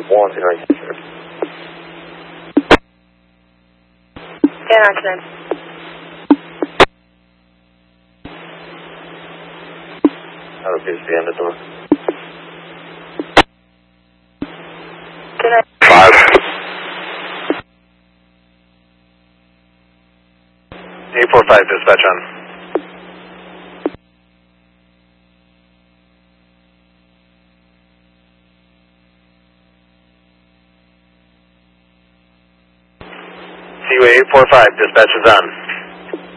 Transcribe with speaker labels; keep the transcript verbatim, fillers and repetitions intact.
Speaker 1: one zero eight zero.
Speaker 2: ten accident.
Speaker 1: That appears to be end of door.
Speaker 2: ten nine.
Speaker 1: Five. eight four five, dispatch on. Seaway eight four five, dispatch is on.